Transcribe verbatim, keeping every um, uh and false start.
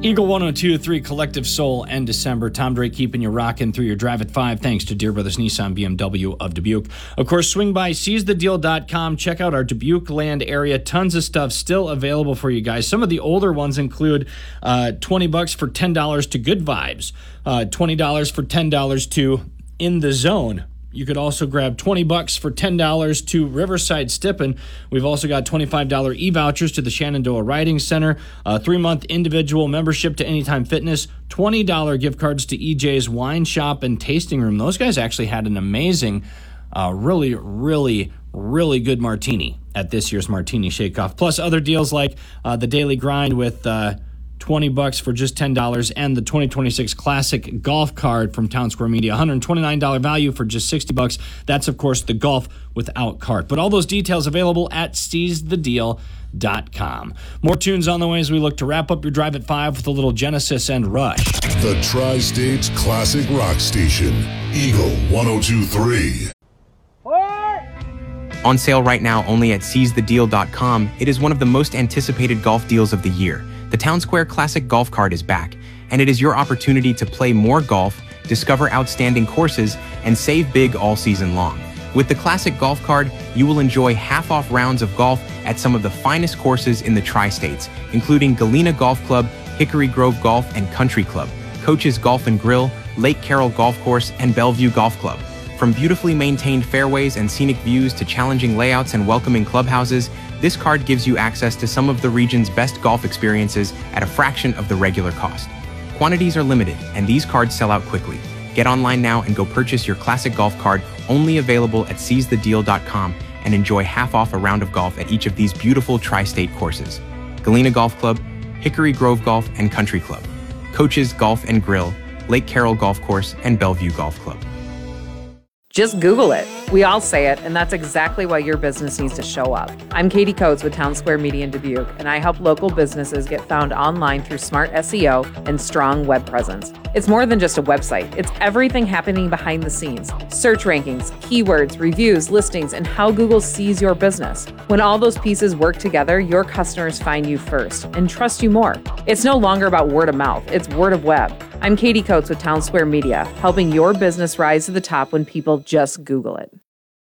Eagle one oh two point three Collective Soul and December. Tom Drake keeping you rocking through your drive at five. Thanks to Deere Brothers Nissan B M W of Dubuque. Of course, swing by seize the deal dot com. Check out our Dubuque land area. Tons of stuff still available for you guys. Some of the older ones include uh, twenty bucks for ten dollars to Good Vibes, uh, twenty dollars for ten dollars to In the Zone. You could also grab twenty bucks for ten dollars to Riverside Stippin. We've also got twenty-five dollars e-vouchers to the Shenandoah Riding Center, a three-month individual membership to Anytime Fitness, twenty dollars gift cards to E J's Wine Shop and Tasting Room. Those guys actually had an amazing, uh, really, really, really good martini at this year's Martini Shake-Off. Plus other deals like uh, the Daily Grind with Uh, twenty bucks for just ten dollars, and the twenty twenty-six Classic Golf Card from Town Square Media, one hundred twenty-nine dollars value for just sixty bucks. That's, of course, the golf without cart. But all those details available at seize the deal dot com. More tunes on the way as we look to wrap up your drive at five with a little Genesis and Rush. The Tri-States Classic Rock Station, Eagle one oh two point three. On sale right now only at seize the deal dot com, it is one of the most anticipated golf deals of the year. The Town Square Classic Golf Card is back, and it is your opportunity to play more golf, discover outstanding courses, and save big all season long. With the Classic Golf Card, you will enjoy half-off rounds of golf at some of the finest courses in the Tri-States, including Galena Golf Club, Hickory Grove Golf and Country Club, Coach's Golf and Grill, Lake Carroll Golf Course, and Bellevue Golf Club. From beautifully maintained fairways and scenic views to challenging layouts and welcoming clubhouses, this card gives you access to some of the region's best golf experiences at a fraction of the regular cost. Quantities are limited, and these cards sell out quickly. Get online now and go purchase your Classic Golf Card, only available at seize the deal dot com, and enjoy half off a round of golf at each of these beautiful tri-state courses: Galena Golf Club, Hickory Grove Golf and Country Club, Coach's Golf and Grill, Lake Carroll Golf Course, and Bellevue Golf Club. Just Google it. We all say it, and that's exactly why your business needs to show up. I'm Katie Coates with Town Square Media in Dubuque, and I help local businesses get found online through smart S E O and strong web presence. It's more than just a website. It's everything happening behind the scenes. Search rankings, keywords, reviews, listings, and how Google sees your business. When all those pieces work together, your customers find you first and trust you more. It's no longer about word of mouth. It's word of web. I'm Katie Coates with Town Square Media, helping your business rise to the top when people just Google it.